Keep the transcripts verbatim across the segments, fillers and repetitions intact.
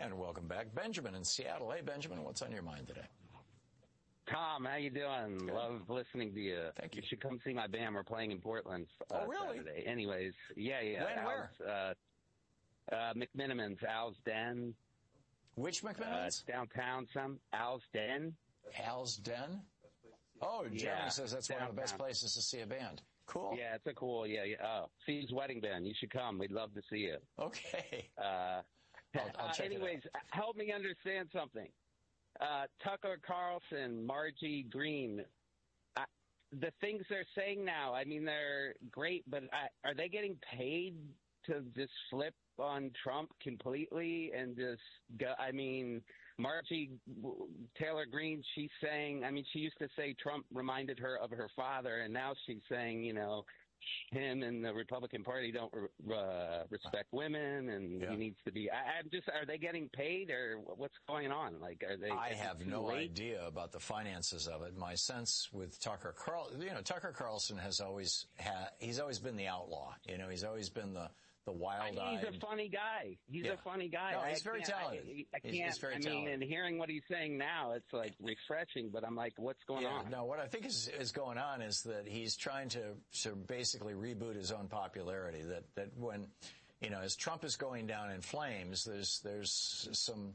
And welcome back, Benjamin in Seattle. Hey, Benjamin, what's on your mind today? Tom, how you doing? Good. Love listening to you. Thank you. You should come see my band. We're playing in Portland uh, oh, really? Saturday. Anyways, yeah, yeah. When, Al's, where? Uh, uh, McMiniman's, Al's Den. Which McMiniman's? Uh, downtown, some. Al's Den. Al's Den? Oh, Jeremy yeah, says that's downtown. one of the best places to see a band. Cool. Yeah, it's a cool, yeah, yeah. Oh, Steve's wedding band. You should come. We'd love to see you. Okay. Uh, I'll, I'll check uh, anyways, it out. help me understand something. Uh, Tucker Carlson, Margie Green, I, the things they're saying now, I mean, they're great, but I, are they getting paid to just flip on Trump completely and just go? I mean, Margie Taylor Greene, she's saying, I mean, she used to say Trump reminded her of her father, and now she's saying, you know, him and the Republican Party don't uh, respect women, and yeah. he needs to be. I, I'm just. Are they getting paid, or what's going on? Like, are they? I have no late? idea about the finances of it. My sense with Tucker Carlson, you know, Tucker Carlson has always had. He's always been the outlaw. You know, he's always been the the wild-eyed. I mean, he's a funny guy. He's yeah. a funny guy. No, he's I very talented. I, I can't. He's, he's very I mean, talented. and hearing what he's saying now, it's like refreshing. But I'm like, what's going yeah, on? No, what I think is is going on is that he's trying to to basically reboot his own popularity. That that when, you know, as Trump is going down in flames, there's there's some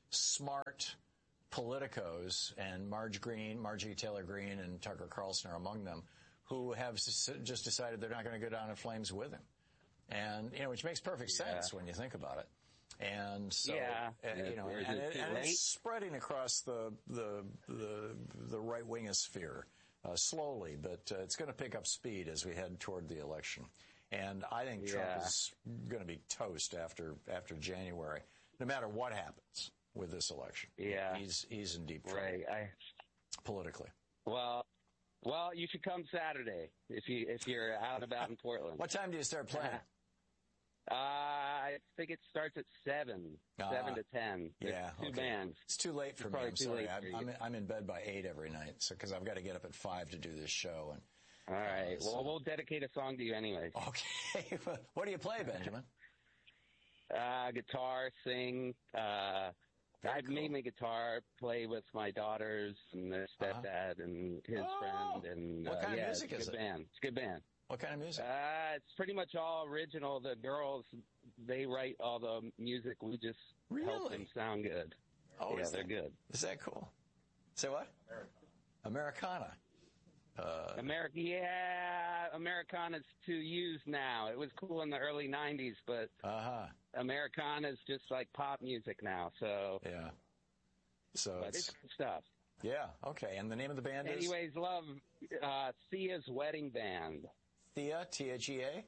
smart politicos, and Marge Green, Margie Taylor Greene, and Tucker Carlson are among them, who have just decided they're not going to go down in flames with him. And, you know, which makes perfect sense yeah. when you think about it. And so, yeah. uh, you know, and, and, it, and it's spreading across the the the, the right wingosphere uh, slowly, but uh, it's going to pick up speed as we head toward the election. And I think yeah. Trump is going to be toast after after January, no matter what happens with this election. Yeah, he's he's in deep trouble right. I, politically. Well. Well, you should come Saturday if you if you're out and about in Portland. What time do you start playing? Uh, I think it starts at seven, uh, seven to ten. There's yeah, two okay. bands. It's too late for it's me. I'm sorry. I'm, I'm, I'm, in, I'm in bed by eight every night, so because I've got to get up at five to do this show. And all right. uh, so. Well, we'll dedicate a song to you anyway. Okay. What do you play, Benjamin? Uh, guitar, sing. Uh, I cool. mainly guitar, play with my daughters and their stepdad uh-huh. and his oh, friend. And what uh, kind yeah, of music it's is a good it? Band. It's a good band. What kind of music? Uh, it's pretty much all original. The girls, they write all the music. We just really? help them sound good. Oh, yeah, is they're that, good. Is that cool? Say what? Americana. Americana. Uh, America, yeah, Americana's too used now. It was cool in the early nineties, but uh-huh. Americana's just like pop music now. So yeah. So but it's, it's good stuff. Yeah, okay. And the name of the band Anyways, is? Anyways, love uh, Thea's Wedding Band. Thea, T H E A?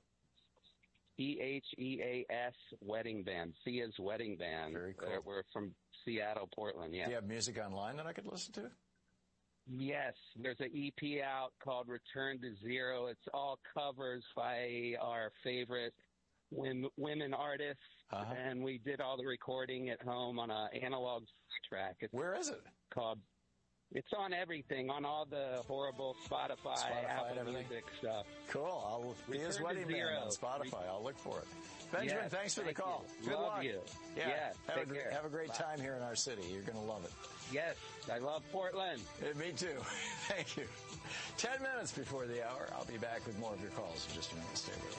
T H E A S Wedding Band. Thea's Wedding Band. Very cool. Uh, we're from Seattle, Portland, yeah. Do you have music online that I could listen to? Yes. There's an E P out called Return to Zero. It's all covers by our favorite women, women artists. Uh-huh. And we did all the recording at home on an analog track. It's Where is it? Called, it's on everything, on all the horrible Spotify, Spotify Apple Music stuff. Cool. I'll Thea's Wedding Band on Spotify. I'll look for it. Benjamin, yes, thanks for thank the call. You. Good love luck. You. Yeah. Yes, have, take a, care. have a great Bye. time here in our city. You're going to love it. Yes, I love Portland. Yeah, me too. Thank you. Ten minutes before the hour. I'll be back with more of your calls in just a minute. Stay with us.